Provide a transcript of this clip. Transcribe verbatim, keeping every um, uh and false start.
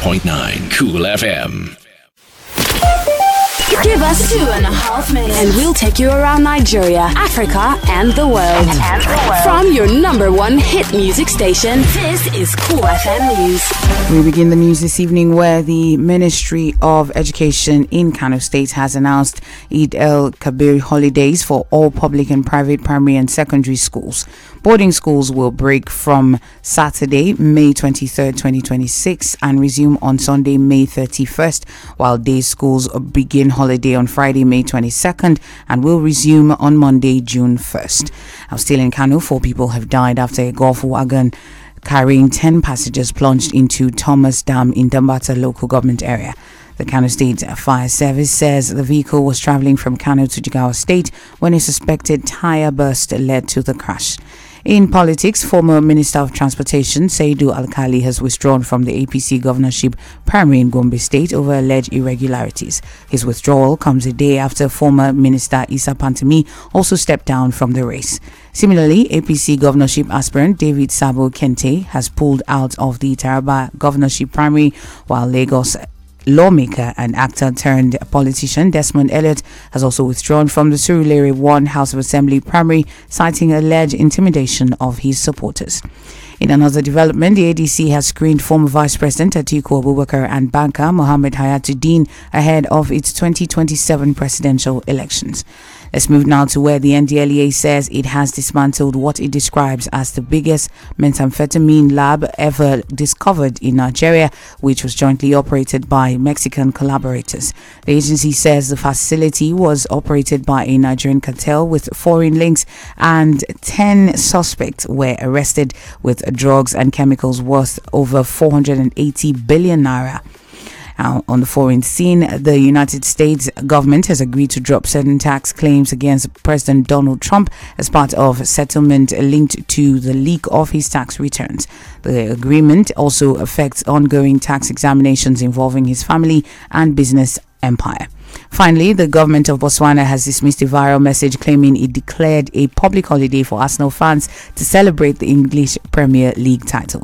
point nine Cool F M. Give us two and a half minutes and we'll take you around Nigeria, Africa, and the world. And the world. From your number one hit music station, this is Cool F M News. We begin the news this evening where the Ministry of Education in Kano State has announced Eid el-Kabir holidays for all public and private primary and secondary schools. Boarding schools will break from Saturday, May twenty-third, twenty twenty-six and resume on Sunday, May thirty-first, while day schools begin holiday on Friday, May twenty-second and will resume on Monday, June first. Now, still in Kano, four people have died after a Gulf wagon carrying ten passengers plunged into Thomas Dam in Dambata local government area. The Kano State Fire Service says the vehicle was traveling from Kano to Jigawa State when a suspected tire burst led to the crash. In politics, former Minister of Transportation Saidu Alkali has withdrawn from the A P C governorship primary in Gombe State over alleged irregularities. His withdrawal comes a day after former Minister Isa Pantami also stepped down from the race. Similarly, A P C governorship aspirant David Sabo Kente has pulled out of the Taraba governorship primary, while Lagos lawmaker and actor turned politician Desmond Elliott has also withdrawn from the Surulere one House of Assembly primary, citing alleged intimidation of his supporters. In another development, the A D C has screened former Vice President Atiku Abubakar and banker Mohammed Hayatuddin ahead of its twenty twenty-seven presidential elections. Let's move now to where the N D L E A says it has dismantled what it describes as the biggest methamphetamine lab ever discovered in Nigeria, which was jointly operated by Mexican collaborators. The agency says the facility was operated by a Nigerian cartel with foreign links, and ten suspects were arrested with drugs and chemicals worth over four hundred eighty billion naira. Now, on the foreign scene, the United States government has agreed to drop certain tax claims against President Donald Trump as part of a settlement linked to the leak of his tax returns. The agreement also affects ongoing tax examinations involving his family and business empire. Finally, the government of Botswana has dismissed a viral message claiming it declared a public holiday for Arsenal fans to celebrate the English Premier League title.